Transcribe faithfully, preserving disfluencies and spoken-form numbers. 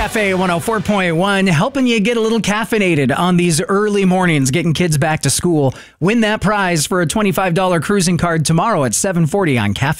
Cafe one oh four point one, helping you get a little caffeinated on these early mornings, getting kids back to school. Win that prize for a twenty-five dollars cruising card tomorrow at seven forty on Cafe.